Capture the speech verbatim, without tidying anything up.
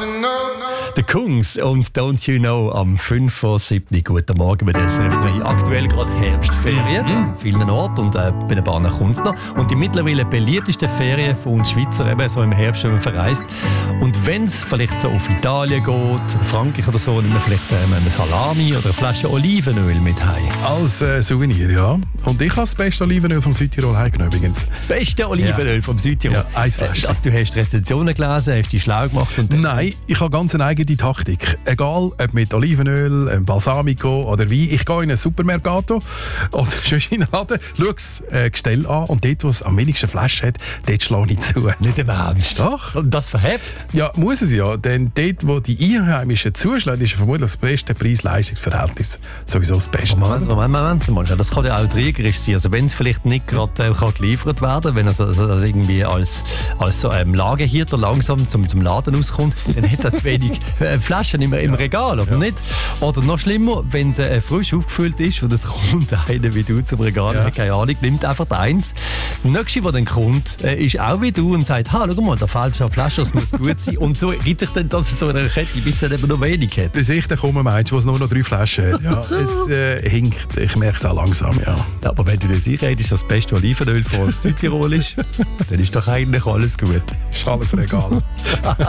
The Kungs und Don't You Know am fünf vor sieben. Guten Morgen bei der S R F drei. Aktuell gerade Herbstferien, mhm. vielen Orten und äh, bei den Bahnen kommt es noch. Und die mittlerweile beliebtesten Ferien von uns Schweizer, eben so im Herbst, wenn man verreist. Und wenn es vielleicht so auf Italien geht oder Frankreich oder so, nimmt man vielleicht äh, eine Salami oder eine Flasche Olivenöl mit heim. Als äh, Souvenir, ja. Und ich habe das beste Olivenöl vom Südtirol heimgenommen übrigens. Das beste Olivenöl ja. vom Südtirol? Ja, ein Fläschchen. Also, du hast Rezensionen gelesen, hast dich schlau gemacht? Und Nein, ich habe ganz eine eigene Taktik. Egal, ob mit Olivenöl, Balsamico oder Wein. Ich gehe in einen Supermercato oder schon in einen Laden, schaue das äh, Gestell an und dort, wo es am wenigsten Flaschen hat, dort schlage ich zu. Nicht im Ernst? Doch. Und das verhebt? Ja, muss es ja. Denn dort, wo die Einheimischen zuschlagen, ist vermutlich das beste Preis-Leistungs-Verhältnis sowieso das Beste. Moment, Moment, Moment, Moment. Das kann ja auch triggerisch sein. Also wenn es vielleicht nicht gerade äh, kann geliefert werden, wenn es also, also irgendwie als, als so, ähm, Lagerhirte langsam zum, zum Laden auskommt, dann hat es auch zu wenig äh, Flaschen im, im Regal, oder ja. nicht? Oder noch schlimmer, wenn es äh, frisch aufgefüllt ist und es kommt einer wie du zum Regal, ja. hat keine Ahnung, nimmt einfach eins. Der nächste, der dann kommt, äh, ist auch wie du und sagt, ha, schau mal, da fehlt eine Flasche, das muss gut sein. Und so gibt sich dann das so in einer Kette, bis er eben noch wenig hat. Bis ich dann komme, meinst du, was nur noch drei Flaschen hat. Ja, es äh, hinkt, ich merke es auch langsam, ja. ja. Aber wenn du dir sicher redest, dass das beste Olivenöl von Südtirol ist, dann ist doch eigentlich alles gut. Ist alles Regal.